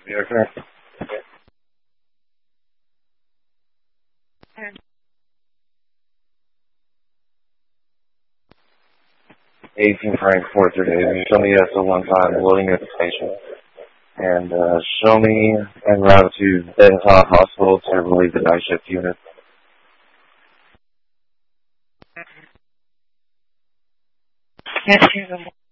You okay? 18 Frank 438. Show me at the one time loading at the station. And show me en route to Denton Hospital to relieve the night shift unit. Yes,